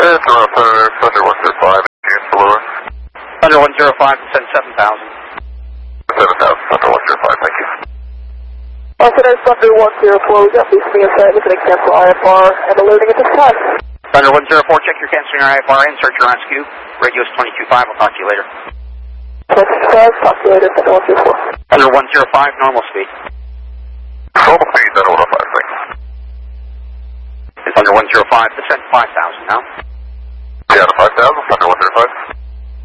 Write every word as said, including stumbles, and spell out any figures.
It's around Thunder, Thunder one zero five, June below. Thunder one zero five, send seven thousand. seven thousand, Thunder one zero five, thank you. Also, there's Thunder one zero four, we got these me inside, looking at cancel I F R and alerting at this time. Thunder one zero four, check your canceling I F R, insert your on skew. Radio is twenty-two five, I'll talk to you later. twenty-two five, talk to you later, Thunder one zero four. Thunder one zero five, normal speed. Normal speed, Thunder one zero five, thank you. Thunder one zero five, descend five thousand now. Yeah, five thousand,